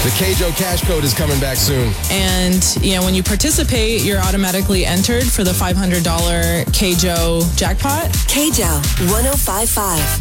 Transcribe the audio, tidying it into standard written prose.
The KJO Cash Code is coming back soon. And, when you participate, you're automatically entered for the $500 KJO jackpot. KJO 105.5.